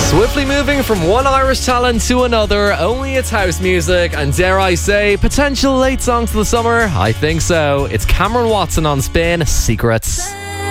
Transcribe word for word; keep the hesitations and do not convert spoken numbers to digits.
Swiftly moving from one Irish talent to another, only it's house music, and dare I say, potential late songs of the summer? I think so. It's Cameron Watson on Spin, Secrets.